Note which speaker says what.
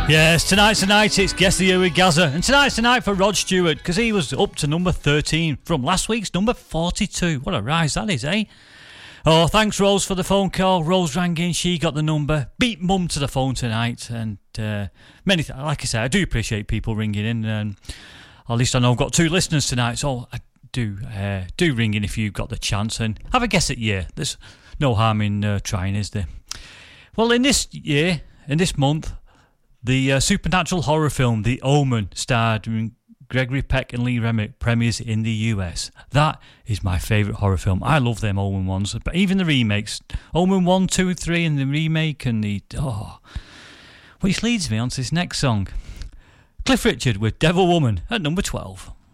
Speaker 1: Yes, tonight's the night, it's Guess the Year with Gazza. And tonight's the night for Rod Stewart, because he was up to number 13 from last week's number 42. What a rise that is, eh? Oh, thanks, Rose, for the phone call. Rose rang in, she got the number. Beat Mum to the phone tonight. And like I said, I do appreciate people ringing in. And at least I know I've got 2 listeners tonight, so I do ring in if you've got the chance. And have a guess at year. There's no harm in trying, is there? Well, in this year, in this month, the supernatural horror film The Omen, starring Gregory Peck and Lee Remick, premieres in the US. That is my favourite horror film. I love them Omen ones, but even the remakes, Omen 1, 2, 3 and the remake and which leads me on to this next song. Cliff Richard with Devil Woman at number 12.